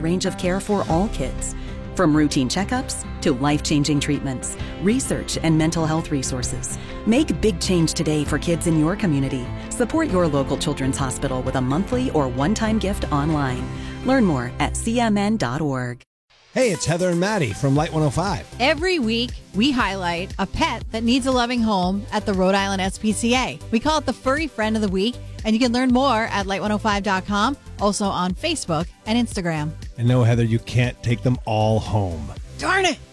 range of care for all kids. From routine checkups to life-changing treatments, research and mental health resources. Make big change today for kids in your community. Support your local children's hospital with a monthly or one-time gift online. Learn more at cmn.org. Hey, it's Heather and Maddie from Light 105. Every week, we highlight a pet that needs a loving home at the Rhode Island SPCA. We call it the Furry Friend of the Week, and you can learn more at light105.com, also on Facebook and Instagram. And no, Heather, you can't take them all home. Darn it!